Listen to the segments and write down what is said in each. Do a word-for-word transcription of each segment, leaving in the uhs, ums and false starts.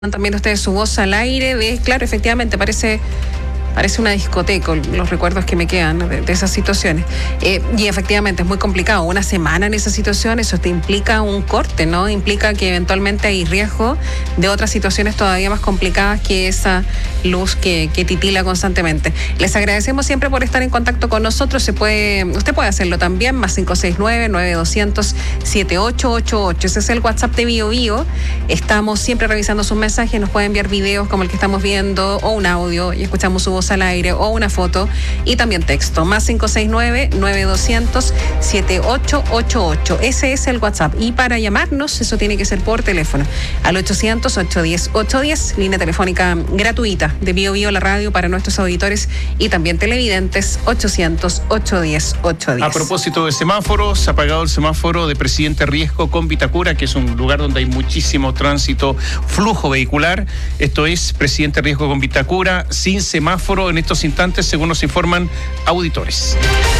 También ustedes su voz al aire, de, claro, efectivamente, parece, parece una discoteca, los recuerdos que me quedan de, de esas situaciones. Eh, y efectivamente es muy complicado, una semana en esa situación, eso te implica un corte, ¿no? Implica que eventualmente hay riesgo de otras situaciones todavía más complicadas que esa luz que, que titila constantemente. Les agradecemos siempre por estar en contacto con nosotros. Se puede, usted puede hacerlo también, más cinco seis nueve, nueve dos cero cero, siete ocho ocho ocho. Ese es el WhatsApp de Bio Bio. Estamos siempre revisando sus mensajes, nos pueden enviar videos como el que estamos viendo, o un audio y escuchamos su voz al aire, o una foto, y también texto, más cinco seis nueve, nueve dos cero cero, siete ocho ocho ocho. Ese es el WhatsApp. Y para llamarnos, eso tiene que ser por teléfono, al ochocientos, ochocientos diez, ochocientos diez, línea telefónica gratuita de Bio Bio, la radio para nuestros auditores y también televidentes, ochocientos, ochocientos diez, ochocientos diez. A propósito de semáforos, se ha apagado el semáforo de Presidente Riesgo con Vitacura, que es un lugar donde hay muchísimo tránsito, flujo vehicular. Esto es Presidente Riesgo con Vitacura, sin semáforo en estos instantes, según nos informan auditores.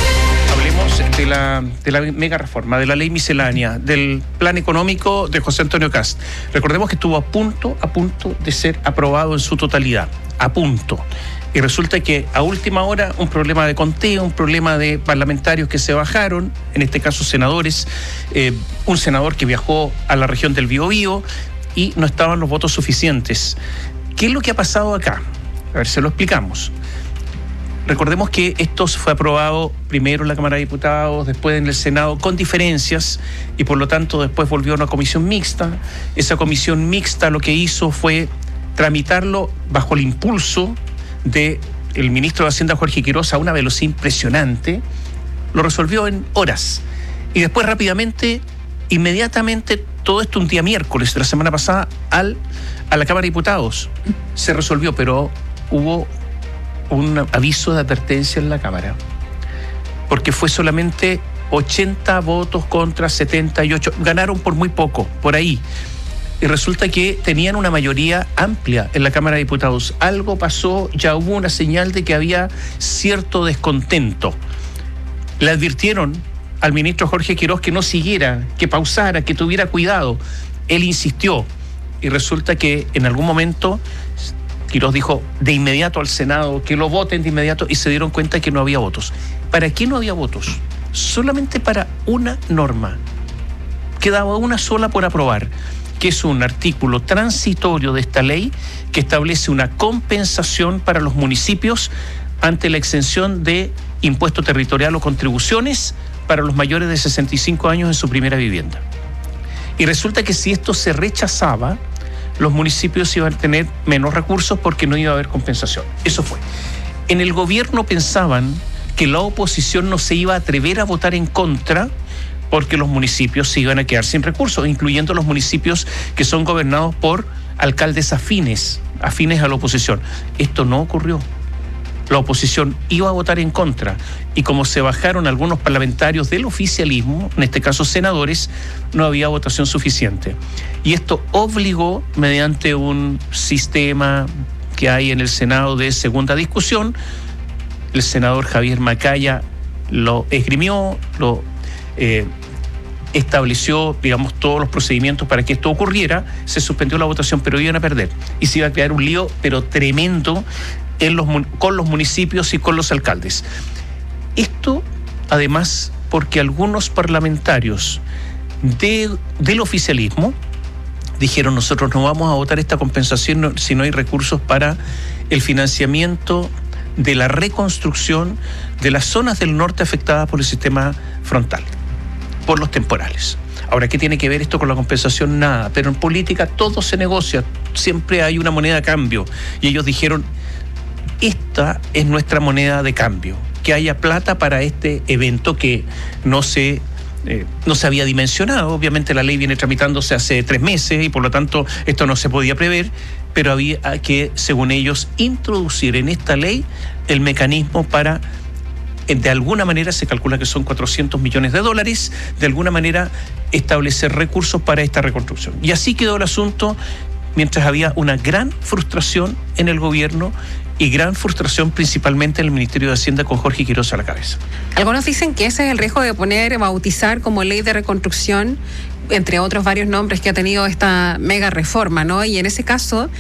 Hablemos de la, de la mega reforma, de la ley miscelánea, del plan económico de José Antonio Kast. Recordemos que estuvo a punto, a punto de ser aprobado en su totalidad, a punto. Y resulta que a última hora un problema de conteo, un problema de parlamentarios que se bajaron, en este caso senadores, eh, un senador que viajó a la región del Biobío y no estaban los votos suficientes. ¿Qué es lo que ha pasado acá? A ver, se lo explicamos. Recordemos que esto fue aprobado primero en la Cámara de Diputados, después en el Senado, con diferencias, y por lo tanto después volvió a una comisión mixta. Esa comisión mixta lo que hizo fue tramitarlo bajo el impulso del ministro de Hacienda, Jorge Quiroz, a una velocidad impresionante. Lo resolvió en horas. Y después rápidamente, inmediatamente, todo esto un día miércoles de la semana pasada, al, a la Cámara de Diputados. Se resolvió, pero hubo un aviso de advertencia en la Cámara, porque fue solamente ochenta votos contra setenta y ocho, ganaron por muy poco, por ahí, y resulta que tenían una mayoría amplia en la Cámara de Diputados. Algo pasó, ya hubo una señal de que había cierto descontento. Le advirtieron al ministro Jorge Quiroz que no siguiera, que pausara, que tuviera cuidado. Él insistió, y resulta que en algún momento Quiroz dijo de inmediato al Senado que lo voten de inmediato, y se dieron cuenta que no había votos. ¿Para qué no había votos? Solamente para una norma. Quedaba una sola por aprobar, que es un artículo transitorio de esta ley que establece una compensación para los municipios ante la exención de impuesto territorial o contribuciones para los mayores de sesenta y cinco años en su primera vivienda. Y resulta que si esto se rechazaba, los municipios iban a tener menos recursos porque no iba a haber compensación. Eso fue. En el gobierno pensaban que la oposición no se iba a atrever a votar en contra porque los municipios se iban a quedar sin recursos, incluyendo los municipios que son gobernados por alcaldes afines, afines a la oposición. Esto no ocurrió. La oposición iba a votar en contra, y como se bajaron algunos parlamentarios del oficialismo, en este caso senadores, no había votación suficiente. Y esto obligó, mediante un sistema que hay en el Senado de segunda discusión, el senador Javier Macaya lo esgrimió, lo eh, estableció, digamos, todos los procedimientos para que esto ocurriera. Se suspendió la votación, pero iban a perder. Y se iba a crear un lío, pero tremendo, En los, con los municipios y con los alcaldes. Esto, además, porque algunos parlamentarios de, del oficialismo dijeron: nosotros no vamos a votar esta compensación si no hay recursos para el financiamiento de la reconstrucción de las zonas del norte afectadas por el sistema frontal, por los temporales. Ahora, ¿qué tiene que ver esto con la compensación? Nada, pero en política todo se negocia, siempre hay una moneda a cambio, y ellos dijeron: esta es nuestra moneda de cambio, que haya plata para este evento que no se, eh, no se había dimensionado. Obviamente la ley viene tramitándose hace tres meses y por lo tanto esto no se podía prever, pero había que, según ellos, introducir en esta ley el mecanismo para, de alguna manera, se calcula que son cuatrocientos millones de dólares, de alguna manera establecer recursos para esta reconstrucción. Y así quedó el asunto, mientras había una gran frustración en el gobierno y gran frustración principalmente en el Ministerio de Hacienda con Jorge Quiroz a la cabeza. Algunos dicen que ese es el riesgo de poner, bautizar como ley de reconstrucción entre otros varios nombres que ha tenido esta mega reforma, ¿no? Y en ese caso